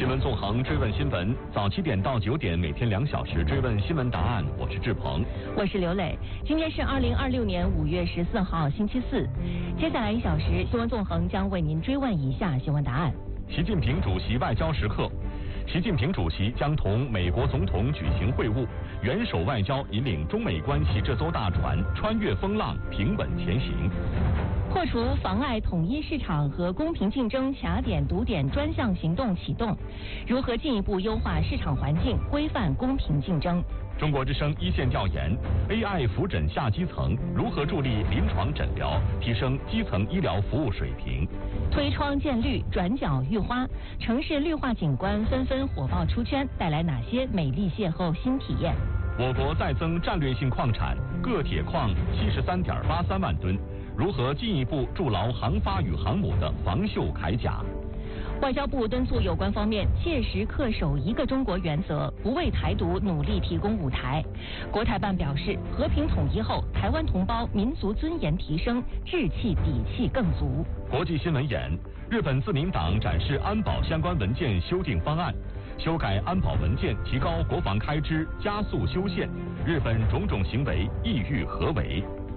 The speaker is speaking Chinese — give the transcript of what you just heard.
闻纵横，追问新闻，早7点到9点，每天2小时追问新闻答案。我是志鹏， 我是刘磊。今天是2026年5月14号，星期四。接下来1小时，新闻纵横将为您追问以下新闻答案： 习近平主席外交时刻。习近平主席将同美国总统举行会晤，元首外交引领中美关系这艘大船穿越风浪，平稳前行。 破除妨碍统一市场和公平竞争卡点堵点专项行动启动，如何进一步优化市场环境，规范公平竞争？ 中国之声一线调研 ：AI 扶诊下基层，如何助力临床诊疗，提升基层医疗服务水平？ 推窗见绿，转角遇花，城市绿化景观纷纷火爆出圈，带来哪些美丽邂逅新体验？ 我国再增战略性矿产，铬铁矿73.83万吨，如何进一步筑牢航发与航母的防锈铠甲？ 外交部敦促有关方面切实恪守一个中国原则，不为台独努力提供舞台。国台办表示，和平统一后，台湾同胞民族尊严提升，志气底气更足。 国际新闻眼：日本自民党展示安保相关文件修订方案，修改安保文件，提高国防开支，加速修宪。日本种种行为意欲何为？